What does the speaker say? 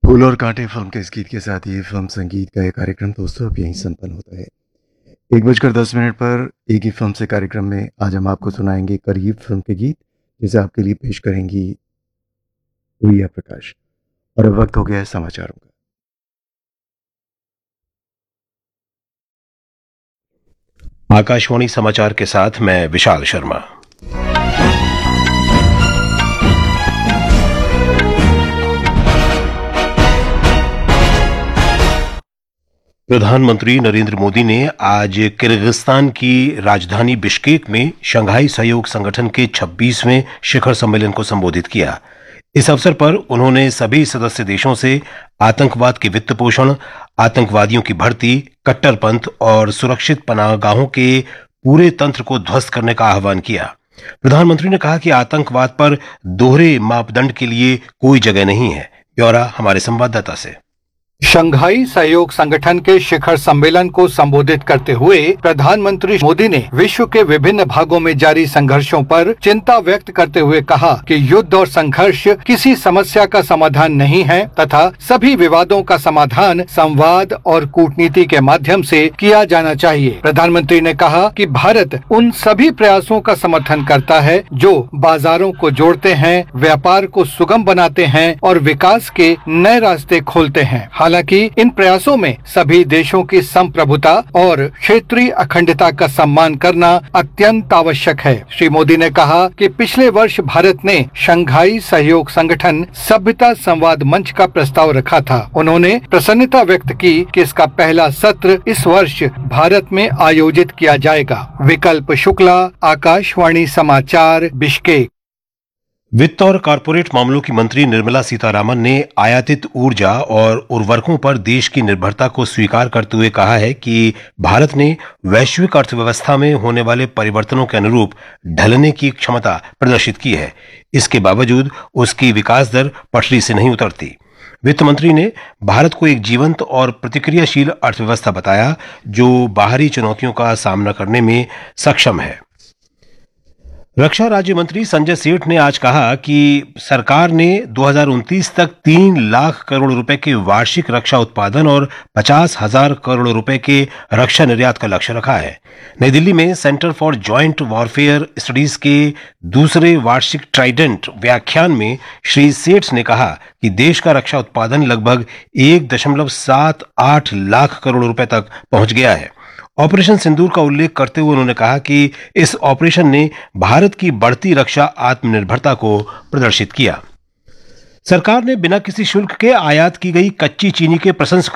फूल और कांटे फिल्म के इस गीत के साथ ही फिल्म संगीत का ये कार्यक्रम दोस्तों अब यहीं संपन्न होता है। 1:10 पर एक ही फिल्म से कार्यक्रम में आज हम आपको सुनाएंगे करीब फिल्म के गीत, जिसे आपके लिए पेश करेंगी रिया प्रकाश। और अब वक्त हो गया है समाचारों का। आकाशवाणी समाचार के साथ मैं विशाल शर्मा। प्रधानमंत्री नरेंद्र मोदी ने आज किर्गिस्तान की राजधानी बिश्केक में शंघाई सहयोग संगठन के 26वें शिखर सम्मेलन को संबोधित किया। इस अवसर पर उन्होंने सभी सदस्य देशों से आतंकवाद के वित्त पोषण, आतंकवादियों की भर्ती, कट्टरपंथ और सुरक्षित पनाहगाहों के पूरे तंत्र को ध्वस्त करने का आह्वान किया। प्रधानमंत्री ने कहा कि आतंकवाद पर दोहरे मापदंड के लिए कोई जगह नहीं है। ब्यौरा हमारे संवाददाता से। शंघाई सहयोग संगठन के शिखर सम्मेलन को संबोधित करते हुए प्रधानमंत्री मोदी ने विश्व के विभिन्न भागों में जारी संघर्षों पर चिंता व्यक्त करते हुए कहा कि युद्ध और संघर्ष किसी समस्या का समाधान नहीं है तथा सभी विवादों का समाधान संवाद और कूटनीति के माध्यम से किया जाना चाहिए। प्रधानमंत्री ने कहा कि भारत उन सभी प्रयासों का समर्थन करता है जो बाजारों को जोड़ते हैं, व्यापार को सुगम बनाते हैं और विकास के नए रास्ते खोलते हैं। हालांकि इन प्रयासों में सभी देशों की संप्रभुता और क्षेत्रीय अखंडता का सम्मान करना अत्यंत आवश्यक है। श्री मोदी ने कहा कि पिछले वर्ष भारत ने शंघाई सहयोग संगठन सभ्यता संवाद मंच का प्रस्ताव रखा था। उन्होंने प्रसन्नता व्यक्त की कि इसका पहला सत्र इस वर्ष भारत में आयोजित किया जाएगा। विकल्प शुक्ला, आकाशवाणी समाचार, बिश्केक। वित्त और कॉरपोरेट मामलों की मंत्री निर्मला सीतारामन ने आयातित ऊर्जा और उर्वरकों पर देश की निर्भरता को स्वीकार करते हुए कहा है कि भारत ने वैश्विक अर्थव्यवस्था में होने वाले परिवर्तनों के अनुरूप ढलने की क्षमता प्रदर्शित की है। इसके बावजूद उसकी विकास दर पटरी से नहीं उतरती। वित्त मंत्री ने भारत को एक जीवंत और प्रतिक्रियाशील अर्थव्यवस्था बताया जो बाहरी चुनौतियों का सामना करने में सक्षम है। रक्षा राज्य मंत्री संजय सेठ ने आज कहा कि सरकार ने 2029 तक 3 लाख करोड़ रुपए के वार्षिक रक्षा उत्पादन और 50,000 करोड़ रुपए के रक्षा निर्यात का लक्ष्य रखा है। नई दिल्ली में centre for joint warfare studies के दूसरे वार्षिक ट्राइडेंट व्याख्यान में श्री सेठ ने कहा कि देश का रक्षा उत्पादन लगभग 1.78 लाख करोड़ रुपए तक पहुंच गया है। ऑपरेशन सिंदूर का उल्लेख करते हुए उन्होंने कहा कि इस ऑपरेशन ने भारत की बढ़ती रक्षा आत्मनिर्भरता को प्रदर्शित किया। सरकार ने बिना किसी शुल्क के आयात की गई कच्ची चीनी के प्रसंस्करण